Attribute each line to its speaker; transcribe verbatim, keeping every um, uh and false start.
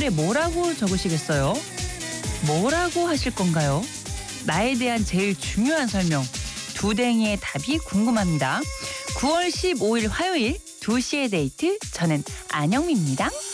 Speaker 1: 댓글에 뭐라고 적으시겠어요? 뭐라고 하실 건가요? 나에 대한 제일 중요한 설명. 두댕이의 답이 궁금합니다. 구월 십오일 화요일 두 시의 데이트. 저는 안영미입니다.